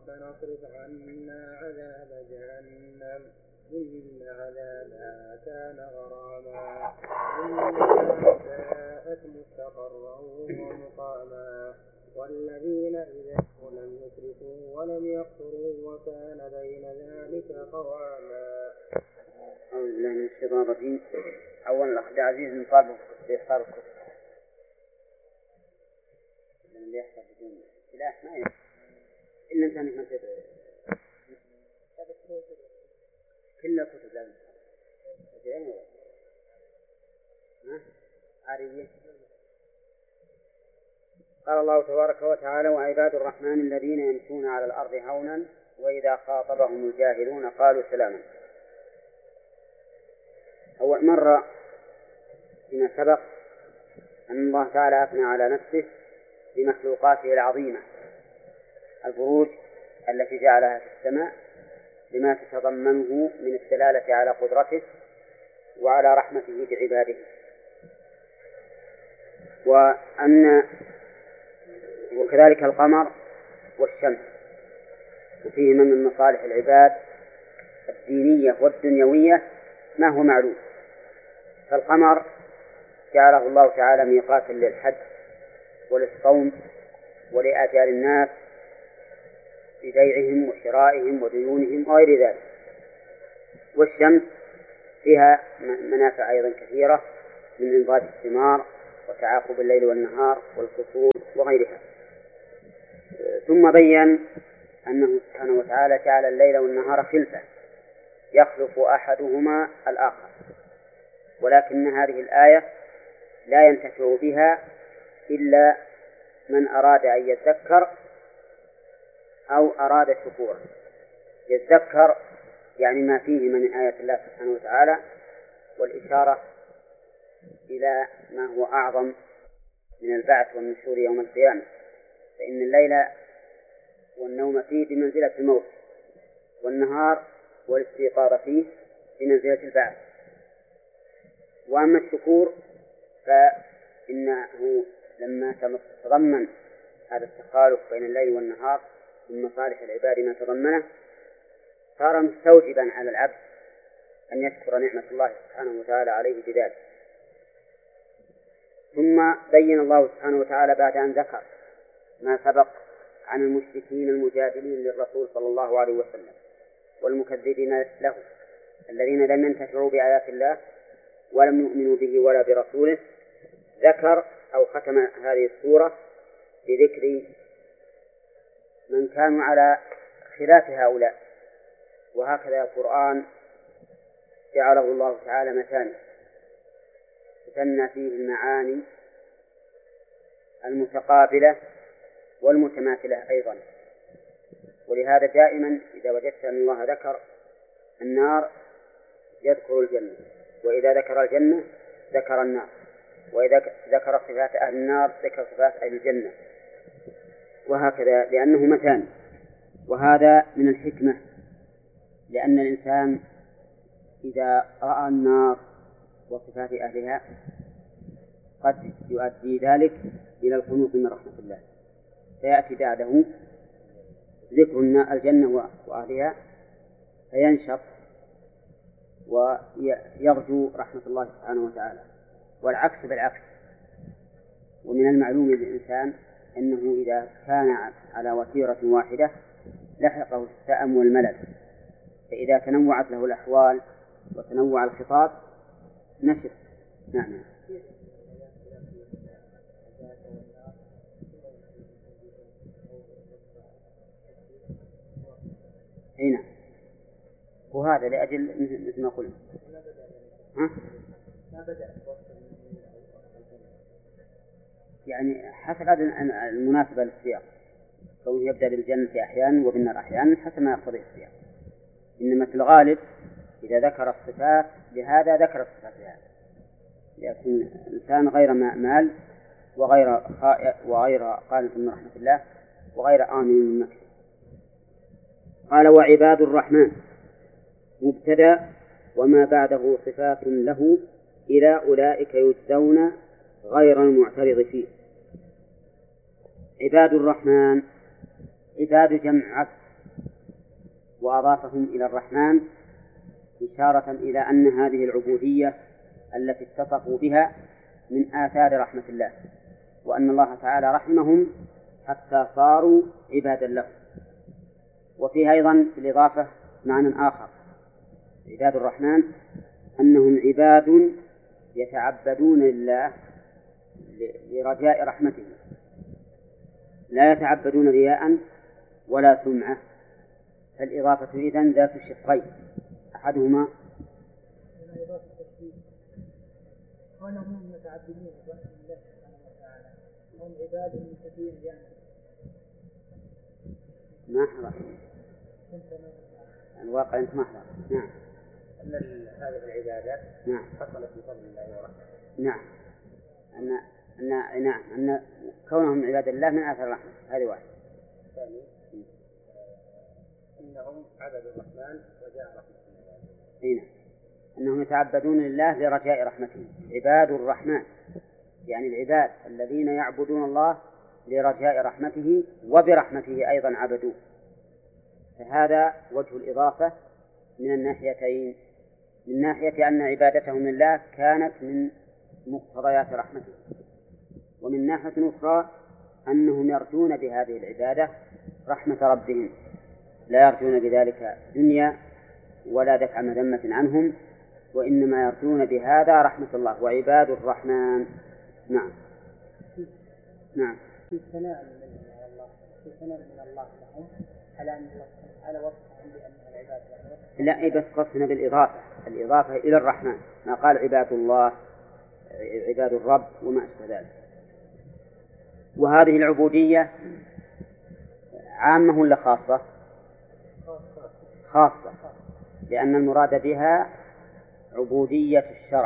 ربنا اصرف عنا عذاب جهنم إن عذابها كان غراما إنها ساءت مستقرا ومقاما والذين إذا لم يسرفوا ولم يقتروا وكان بين ذلك قواما. أعوذ بالله من الشيطان الرجيم. أولا الأخ عبد العزيز نطالبه بإحضار الكتب اللي يحصل بدون سلاح ما يحصل إلا أنت أنك ما تدري كل الكتب لازم عارية. قال الله تبارك وتعالى وعباد الرحمن الذين يمشون على الأرض هونا وإذا خاطبهم الجاهلون قالوا سلاما. أول مرة فيما سبق أن الله تعالى أثنى على نفسه بمخلوقاته العظيمة البروج التي جعلها في السماء لما تتضمنه من الدلالة على قدرته وعلى رحمته بعباده، وكذلك القمر والشمس وفيهما من مصالح العباد الدينية والدنيوية ما هو معلوم. فالقمر جعله الله تعالى ميقاتا للحج وللصوم ولآجال الناس ببيعهم وشرائهم وديونهم وغير ذلك. والشمس فيها منافع أيضا كثيرة من إنضاج الثمار وتعاقب الليل والنهار والفصول وغيرها. ثم بين أنه سبحانه وتعالى جعل الليل والنهار خلفة يخلف أحدهما الآخر، ولكن هذه الآية لا ينتفع بها إلا من أراد أن يذكر أو أراد شكورا. يذكر يعني ما فيه من آية الله سبحانه وتعالى والإشارة إلى ما هو أعظم من البعث والنشور يوم القيامة، فإن الليل والنوم فيه بمنزلة الموت والنهار والاستيقاظ فيه بمنزلة البعث. وأما الشكور فإنه لما تضمن هذا التخالف بين الليل والنهار من مصالح العباد ما تضمنه صار مستوجبا على العبد أن يشكر نعمة الله سبحانه وتعالى عليه بذلك. ثم بين الله سبحانه وتعالى بعد أن ذكر ما سبق عن المشركين المجادلين للرسول صلى الله عليه وسلم والمكذبين له الذين لم ينتفعوا بآيات الله ولم يؤمنوا به ولا برسوله، ذكر أو ختم هذه السورة بذكر من كانوا على خلاف هؤلاء. وهكذا القرآن جعله الله تعالى مثاني تثنى فيه المعاني المتقابلة والمتماثلة أيضا. ولهذا دائما إذا وجدت أن الله ذكر النار يذكر الجنة، وإذا ذكر الجنة ذكر النار، وإذا ذكر صفات أهل النار ذكر صفات أهل الجنة، وهكذا لأنه مثاني. وهذا من الحكمة، لأن الإنسان إذا رأى النار وصفات أهلها قد يؤدي ذلك إلى القنوط من رحمة الله، فيأتي بعده ذكر الجنة وأهلها فينشط ويرجو رحمة الله سبحانه وتعالى، والعكس بالعكس. ومن المعلوم للإنسان أنه إذا كان على وتيرة واحدة لحقه السأم والملل، فإذا تنوعت له الأحوال وتنوع الخطاب نشف. نعم. هنا وهذا لأجل مثل ما قلنا يعني حسب المناسبة للسياق، كونه يبدأ بالجنة أحيانا وبالنار أحيانا حسب ما يقتضي السياق. إنما في الغالب إذا ذكر الصفات لهذا ذكر الصفات لهذا، لكن الإنسان غير مال وغير قانط من رحمة الله وغير آمن من مكر. قال وعباد الرحمن مبتدأ وما بعده صفات له إلى أولئك يجزون غير المعترض فيه. عباد الرحمن، عباد جمع عبد وأضافهم إلى الرحمن إشارة إلى أن هذه العبودية التي اتصفوا بها من آثار رحمة الله، وأن الله تعالى رحمهم حتى صاروا عبادا له. وفيه أيضا في الإضافة معنى آخر: عباد الرحمن أنهم عباد يتعبدون لله لرجاء رحمته، لا يتعبدون رياء ولا سمعة. فالإضافة إذن ذات الشقين، أحدهما هم متعبدين لله سبحانه وتعالى، هم عباد متقين يعني. ما حضر الواقع، أنت ما حضر. نعم. أن هذه العبادات نعم حصلت بفضل الله ورحمته. نعم. أن كونهم عباد الله من آثار الرحمة، هذه واحد. ثاني أنهم عبدوا الرحمن رجاء رحمة الله. نعم. أنهم يتعبدون لله لرجاء رحمته، عباد الرحمن يعني العباد الذين يعبدون الله لرجاء رحمته وبرحمته أيضا عبدوه. فهذا وجه الإضافة من الناحيتين: من ناحية أن عبادتهم لله كانت من مقتضيات رحمته، ومن ناحية أخرى أنهم يرجون بهذه العبادة رحمة ربهم، لا يرجون بذلك دنيا ولا دفع مذمة عنهم، وإنما يرجون بهذا رحمة الله، وعباد الرحمن. نعم. نعم. في ثناء من الله، في ثناء من الله لهم على أن الله على وصفهم بأنهم العباد. لا، بس قصنا بالإضافة، الإضافة إلى الرحمن، ما قال عباد الله عباد الرب وما أشبه ذلك. وهذه العبودية عامة ولا خاصة؟ خاصة، لأن المراد بها عبودية الشرع،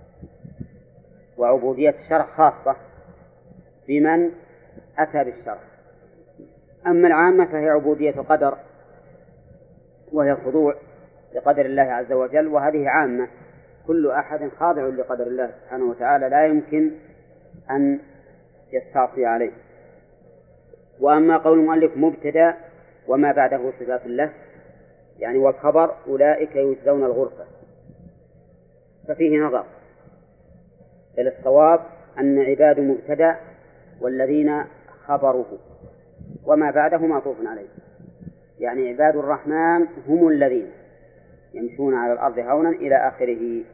وعبودية الشرع خاصة بمن أتى بالشرع. أما العامة فهي عبودية القدر، وهي الخضوع لقدر الله عز وجل، وهذه عامة، كل أحد خاضع لقدر الله سبحانه وتعالى، لا يمكن أن يستعصي عليه. وأما قول المؤلف مبتدأ وما بعده صفات له، يعني والخبر أولئك يجزون الغرفة، ففيه نظر. بل الصواب أن عباد مبتدأ والذين خبره وما بعده معطوف عليه، يعني عباد الرحمن هم الذين يمشون على الأرض هونا إلى آخره.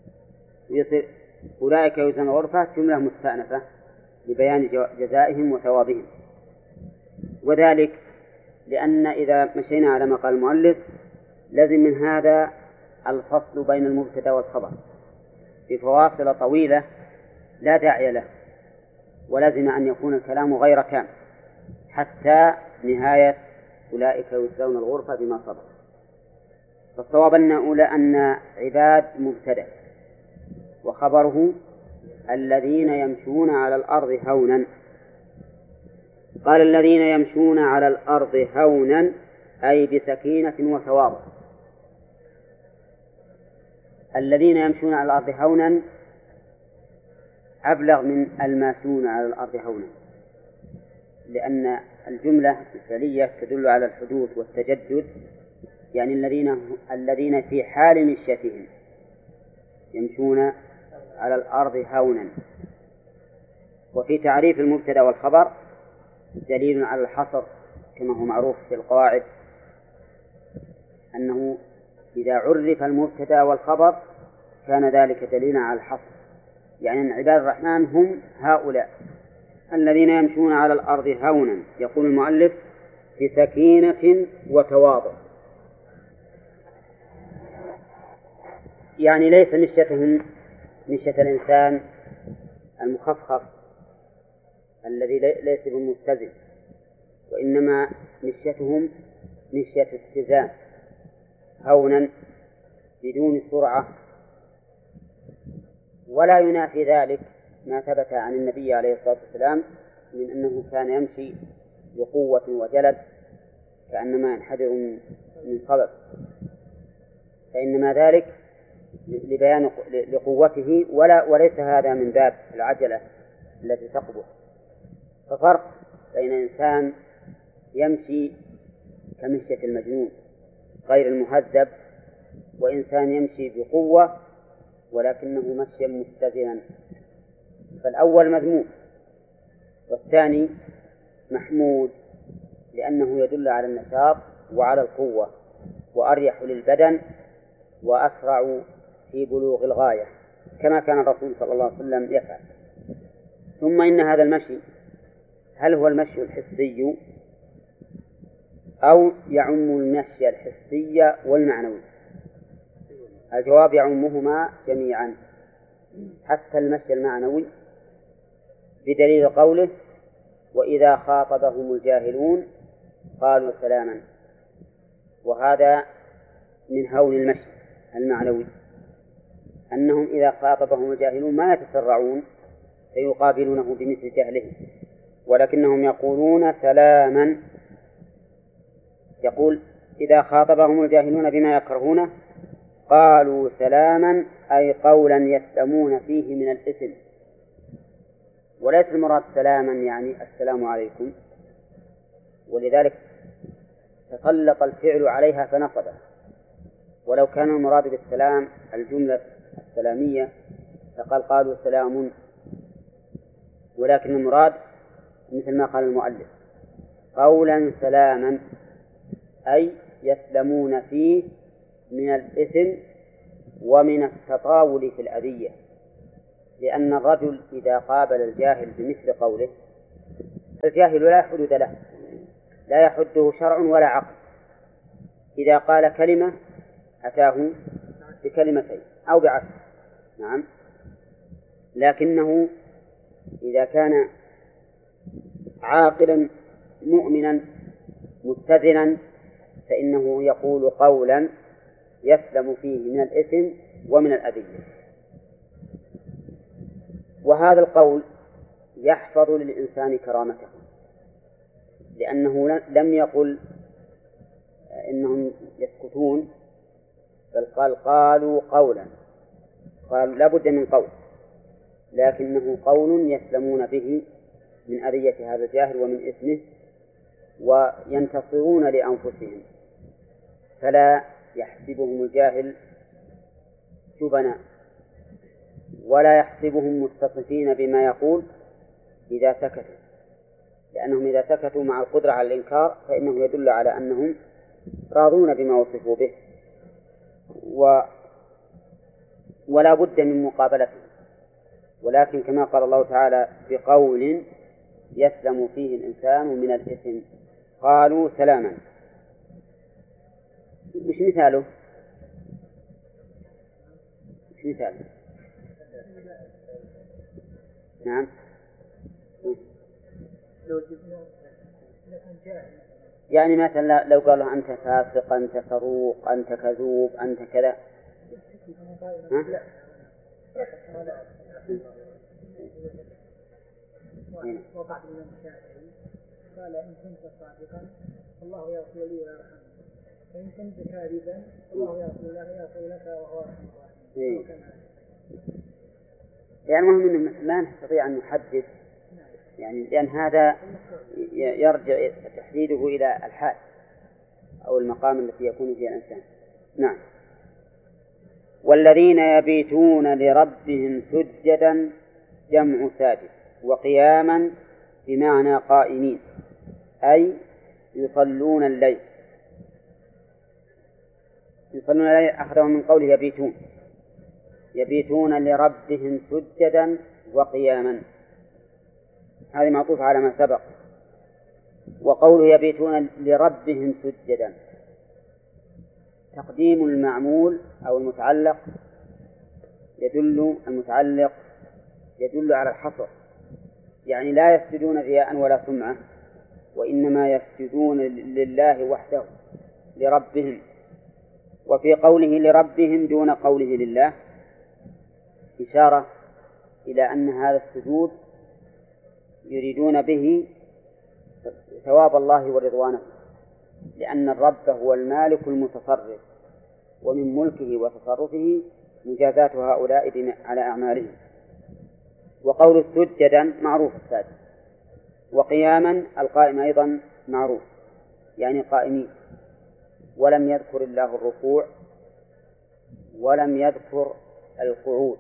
أولئك يجزون الغرفة جملة مستأنفة لبيان جزائهم وثوابهم، وذلك لأن إذا مشينا على ما قال المؤلف لازم من هذا الفصل بين المبتدأ والخبر بفواصل طويلة لا داعي له، ولازم أن يكون الكلام غير كامل حتى نهاية أولئك يجزون الغرفة بما صبر. فالصواب أن عباد مبتدأ وخبره الذين يمشون على الأرض هونا. قال الذين يمشون على الأرض هونا أي بسكينة وتواضع. الذين يمشون على الأرض هونا أبلغ من الماشون على الأرض هونا، لأن الجملة الفعلية تدل على الحدوث والتجدد، يعني الذين في حال مشيتهم يمشون على الأرض هونا. وفي تعريف المبتدأ والخبر دليل على الحصر كما هو معروف في القواعد، أنه إذا عرف المبتدأ والخبر كان ذلك دليلا على الحصر، يعني أن عباد الرحمن هم هؤلاء الذين يمشون على الأرض هونا، يقول المؤلف بسكينة وتواضع، يعني ليس مشيتهم مشية الإنسان المخفف الذي ليس بمتزن، وإنما مشيتهم مشية اتزان هونا بدون سرعة. ولا ينافي ذلك ما ثبت عن النبي عليه الصلاة والسلام من أنه كان يمشي بقوة وجلد كأنما ينحدر من صبب، فإنما ذلك لبيان لقوته وليس هذا من باب العجلة التي تقبح. ففرق بين إنسان يمشي كمشية المجنون غير المهذب، وإنسان يمشي بقوة ولكنه مشيا مستدنا، فالأول مذموم والثاني محمود، لأنه يدل على النشاط وعلى القوة وأريح للبدن وأسرع في بلوغ الغاية، كما كان الرسول صلى الله عليه وسلم يفعل. ثم إن هذا المشي هل هو المشي الحسي أو يعم المشي الحسي والمعنوي؟ الجواب يعمهما جميعا حتى المشي المعنوي، بدليل قوله: وإذا خاطبهم الجاهلون قالوا سلاما. وهذا من هول المشي المعنوي، أنهم إذا خاطبهم الجاهلون ما يتسرعون فيقابلونه بمثل جهلهم، ولكنهم يقولون سلاما. يقول: إذا خاطبهم الجاهلون بما يكرهونه قالوا سلاما، أي قولا يسلمون فيه من الإثم، وليس المراد سلاما يعني السلام عليكم، ولذلك تسلط الفعل عليها فنصبه. ولو كان المراد بالسلام الجملة السلامية فقال قالوا سلام، ولكن المراد مثل ما قال المؤلف قولا سلاما، أي يسلمون فيه من الإثم ومن التطاول في الأذية، لأن الرجل إذا قابل الجاهل بمثل قوله، الجاهل لا حدود له، لا يحده شرع ولا عقل، إذا قال كلمة أتاه بكلمتين أو بعشر، نعم، لكنه إذا كان عاقلا مؤمنا متزنا فإنه يقول قولا يسلم فيه من الإثم ومن الأذية. وهذا القول يحفظ للإنسان كرامته، لأنه لم يقل إنهم يسكتون، بل قالوا قولا، قال لا بد من قول، لكنه قول يسلمون به من أذية هذا الجاهل ومن إثمه، وينتصرون لأنفسهم، فلا يحسبهم الجاهل جبنا ولا يحسبهم متصفين بما يقول إذا سكتوا، لأنهم إذا سكتوا مع القدرة على الإنكار فإنه يدل على أنهم راضون بما وصفوا به، ولا بد من مقابلته، ولكن كما قال الله تعالى بقول يسلم فيه الإنسان من الإثم قالوا سلاما. مش مثاله؟ مش مثاله؟ نعم. يعني مثلا لو قالوا أنت فاسق، أنت فروق، أنت كذوب، أنت كذا، ها؟ وقع الإمام الشافعي قال إن كنت صادقا الله يغفر لي ويرحمني، وإن كنت كاذبا الله يغفر لك وهو أرحم الراحمين. يعني المهم أنه لا نستطيع أن نحدد، يعني لأن هذا يرجع تحديده إلى الحال أو المقام التي يكون فيه الإنسان. نعم. والذين يبيتون لربهم سجدا جمع ساجد، وقياما بمعنى قائمين، أي يصلون الليل. يصلون الليل أخذوا من قوله يبيتون، يبيتون لربهم سجدا وقياما، هذه معطوف على ما سبق. وقوله يبيتون لربهم سجدا تقديم المعمول أو المتعلق المتعلق يدل على الحصر، يعني لا يسجدون رياء ولا سمعة، وإنما يسجدون لله وحده لربهم. وفي قوله لربهم دون قوله لله إشارة إلى أن هذا السجود يريدون به ثواب الله ورضوانه، لأن الرب هو المالك المتصرف، ومن ملكه وتصرفه مجازات هؤلاء على أعمالهم. وقول سجدا معروف الساجد، وقياما القائم أيضا معروف، يعني قائمين. ولم يذكر الله الركوع ولم يذكر القعود،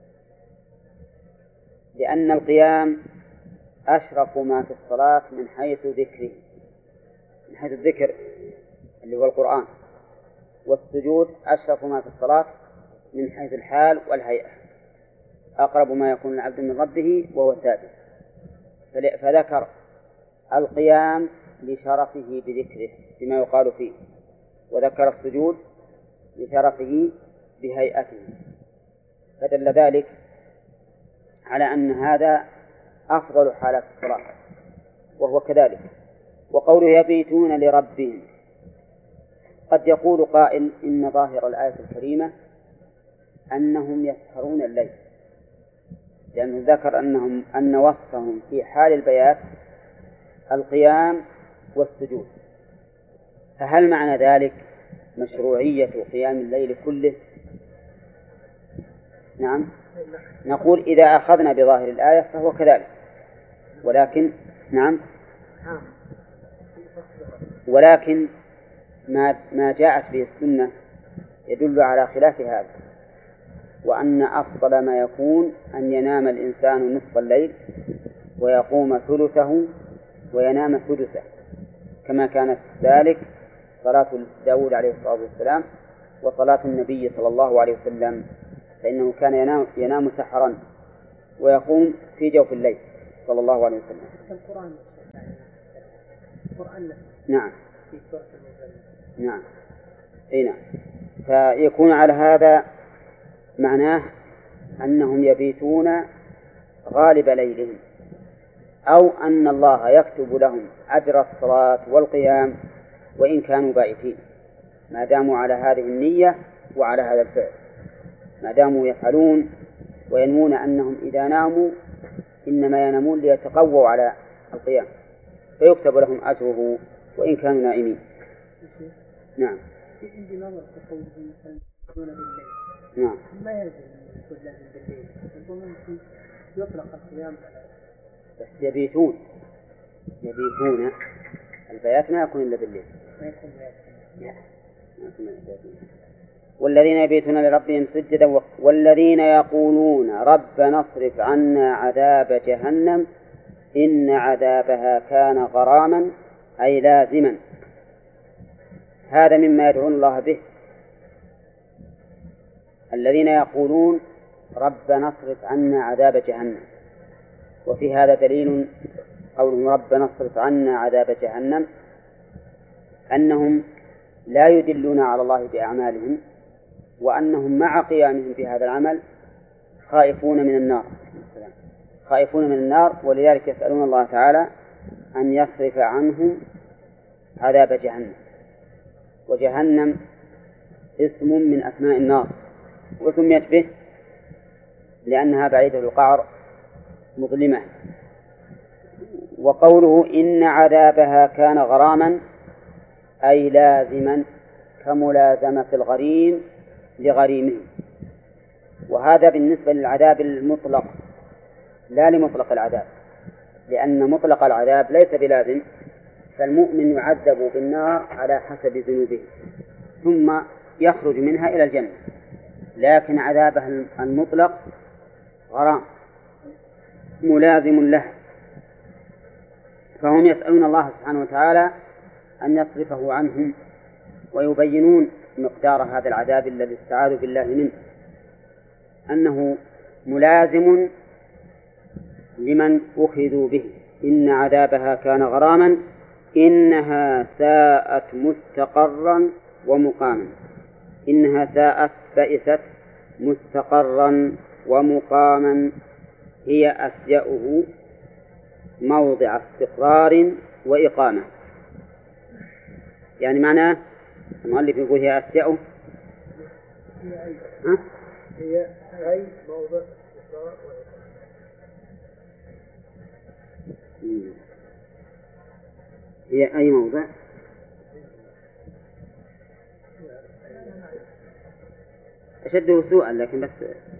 لأن القيام أشرف ما في الصلاة من حيث ذكره، من حيث الذكر اللي هو القرآن، والسجود أشرف ما في الصلاة من حيث الحال والهيئة، أقرب ما يكون العبد من ربه وهو ساجد، فذكر القيام لشرفه بذكره بما يقال فيه، وذكر السجود لشرفه بهيئته، فدل ذلك على أن هذا أفضل حالات الصلاة، وهو كذلك. وقوله يبيتون لربهم، قد يقول قائل إن ظاهر الآية الكريمة أنهم يسهرون الليل، لأنه ذكر أن وصفهم في حال البيات القيام والسجود، فهل معنى ذلك مشروعية قيام الليل كله؟ نعم، نقول إذا أخذنا بظاهر الآية فهو كذلك، ولكن ما جاءت به السنة يدل على خلاف هذا، وأن أفضل ما يكون أن ينام الإنسان نصف الليل ويقوم ثلثه وينام سدسه، كما كانت ذلك صلاة داود عليه الصلاة والسلام وصلاة النبي صلى الله عليه وسلم، فإنه كان ينام سحرا ويقوم في جوف الليل صلى الله عليه وسلم. القرآن نعم في سورة المزمل نعم أي نعم. فيكون على هذا معناه أنهم يبيتون غالب ليلهم، أو أن الله يكتب لهم أجر الصلاة والقيام وإن كانوا بائتين، ما داموا على هذه النية وعلى هذا الفعل، ما داموا يفعلون وينمون أنهم إذا ناموا إنما ينامون ليتقووا على القيام، فيكتب لهم أجره وإن كانوا نائمين. نعم. عندي نظر تقول بالليل. نعم. ما يلزم يقول لهم بالليل، ممكن يطلق القيام بس يبيتون البيات ما يكون إلا بالليل. ما يكون بيات. والذين يبيتون لربهم سجدا والذين يقولون ربنا اصرف عنا عذاب جهنم إن عذابها كان غراما أي لازما. هذا مما يدعون الله به، الذين يقولون ربنا اصرف عنا عذاب جهنم. وفي هذا دليل قولهم ربنا اصرف عنا عذاب جهنم، أنهم لا يدلون على الله بأعمالهم، وأنهم مع قيامهم بهذا العمل خائفون من النار، ولذلك يسألون الله تعالى أن يصرف عنهم عذاب جهنم. وجهنم اسم من أسماء النار، وسميت به لأنها بعيدة القعر مظلمة. وقوله إن عذابها كان غراما أي لازما كملازمة الغريم لغريمه، وهذا بالنسبة للعذاب المطلق لا لمطلق العذاب، لأن مطلق العذاب ليس بلازم، فالمؤمن يعذب بالنار على حسب ذنوبه ثم يخرج منها إلى الجنة، لكن عذابه المطلق غرام ملازم له. فهم يسألون الله سبحانه وتعالى أن يصرفه عنهم، ويبينون مقدار هذا العذاب الذي استعاذوا بالله منه، أنه ملازم لمن أخذوا به. إن عذابها كان غراما إنها ساءت مستقرا ومقاما. إنها ساءت بئست مستقرا ومقاما هي أسيأه موضع استقرار وإقامة. يعني معناه المؤلف يقول هي أسيأه هي أي موضع استقرار وإقامة. هي أي موضع أشده سوءا، لكن بس